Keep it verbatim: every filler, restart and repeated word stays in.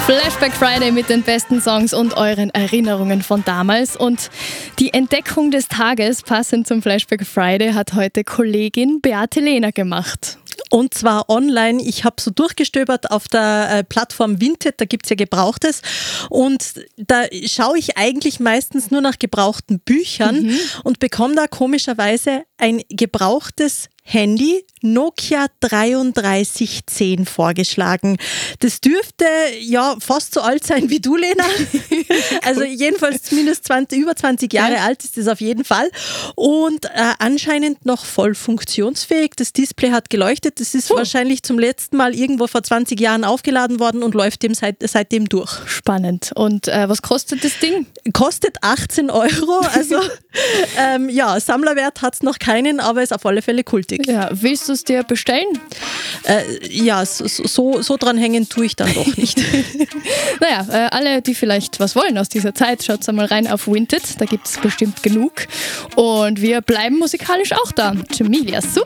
Flashback Friday mit den besten Songs und euren Erinnerungen von damals. Und die Entdeckung des Tages, passend zum Flashback Friday, hat heute Kollegin Beate Lehner gemacht. Und zwar online. Ich habe so durchgestöbert auf der äh, Plattform Vinted, da gibt es ja Gebrauchtes. Und da schaue ich eigentlich meistens nur nach gebrauchten Büchern mhm. und bekomme da komischerweise ein gebrauchtes Handy Nokia dreiunddreißig zehn vorgeschlagen. Das dürfte ja fast so alt sein wie du, Lena. Also jedenfalls zumindest zwanzig, über zwanzig Jahre ja. alt ist es auf jeden Fall. Und äh, anscheinend noch voll funktionsfähig. Das Display hat geleuchtet. Das ist uh. wahrscheinlich zum letzten Mal irgendwo vor zwanzig Jahren aufgeladen worden und läuft dem seit, seitdem durch. Spannend. Und äh, was kostet das Ding? Kostet achtzehn Euro. Also ähm, ja, Sammlerwert hat es noch keinen, aber ist auf alle Fälle kultig. Ja, willst du es dir bestellen? Äh, ja, so, so, so dran hängen tue ich dann doch nicht. Naja, äh, alle, die vielleicht was wollen aus dieser Zeit, schaut mal rein auf Vinted, da gibt es bestimmt genug. Und wir bleiben musikalisch auch da. Jamilia, super.